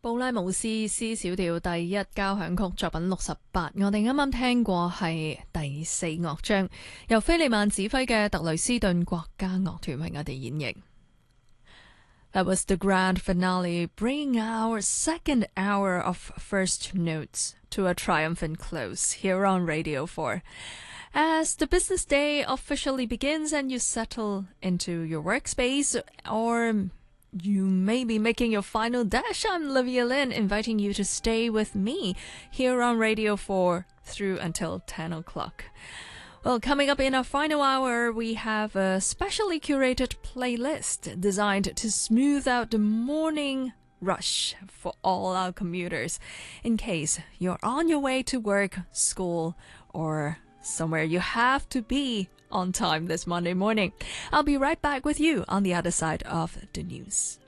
布拉姆斯 C 小調第一交響曲作品68，我哋啱啱聽過係第四樂章，由菲利曼指揮嘅特雷斯頓國家樂團為我哋演繹。That was the grand finale, bringing our second hour of First Notes to a triumphant close here on Radio 4. As the business day officially begins and you settle into your workspace, or you may be making your final dash, I'm Livia Lynn, inviting you to stay with me here on Radio 4 through until 10 o'clock. Well, coming up in our final hour, we have a specially curated playlist designed to smooth out the morning rush for all our commuters in case you're on your way to work, school, or somewhere you have to be on time this Monday morning. I'll be right back with you on the other side of the news.